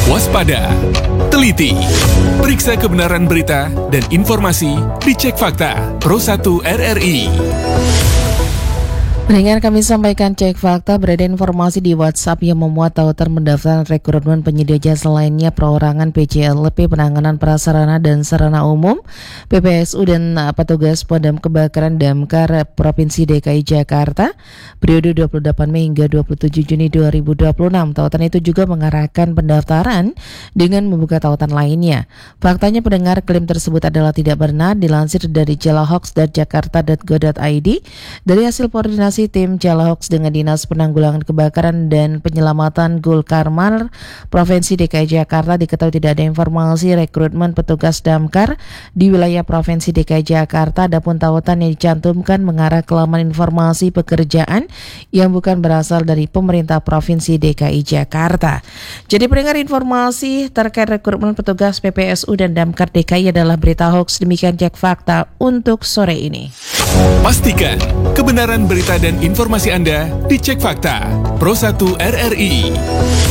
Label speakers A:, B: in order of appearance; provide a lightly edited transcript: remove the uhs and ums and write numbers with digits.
A: Waspada, teliti, periksa kebenaran berita dan informasi dicek fakta Pro 1 RRI.
B: Dengan kami sampaikan cek fakta, beredar informasi di WhatsApp yang memuat tautan pendaftaran rekrutmen penyedia jasa lainnya perorangan PJLP Penanganan Prasarana dan Sarana Umum PPSU dan petugas pemadam kebakaran Damkar Provinsi DKI Jakarta periode 28 Mei hingga 27 Juni 2026. Tautan itu juga mengarahkan pendaftaran dengan membuka tautan lainnya. Faktanya pendengar klaim tersebut adalah tidak benar, dilansir dari jalahoax.jakarta.go.id dari hasil koordinasi tim Jalahoax dengan Dinas Penanggulangan Kebakaran dan Penyelamatan Gulkarmal Provinsi DKI Jakarta diketahui tidak ada informasi rekrutmen petugas damkar di wilayah Provinsi DKI Jakarta. Adapun tautan yang dicantumkan mengarah ke laman informasi pekerjaan yang bukan berasal dari pemerintah Provinsi DKI Jakarta. Jadi pendengar, informasi terkait rekrutmen petugas PPSU dan damkar DKI adalah berita hoax. Demikian cek fakta untuk sore ini.
A: Pastikan kebenaran berita dan informasi Anda dicek fakta Pro 1 RRI.